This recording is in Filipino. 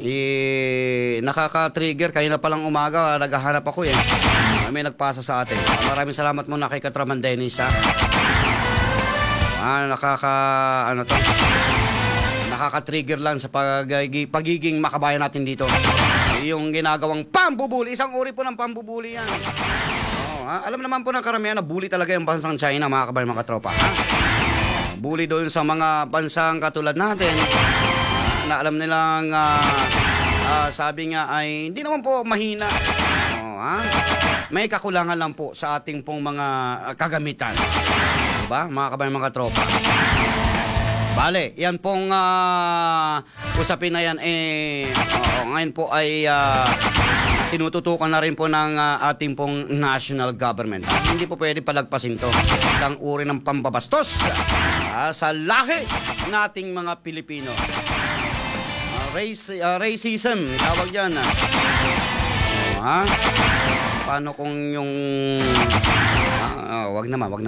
nakaka-trigger. Kanina palang umaga, naghahanap ako eh. May nagpasa sa atin. Maraming salamat muna kay Katraman Dennis, ha. Nakaka-trigger lang sa pagiging makabayan natin dito. Yung ginagawang pambubuli, isang uri po ng pambubuli yan. Alam naman po ng karamihan na bully talaga yung bansang China, mga kabayan, mga katropa. Bully doon sa mga bansang katulad natin, na alam nilang sabi nga ay hindi naman po mahina. May kakulangan lang po sa ating pong mga kagamitan. Diba, mga kabayan, mga katropa? Bale, yan pong usapin na yan ngayon po ay tinututukan na rin po ng ating pong national government. Hindi po pwede palagpasin to. Isang uri ng pambabastos sa lahi nating mga Pilipino. Racism, tawag yan. Paano kung yung wag naman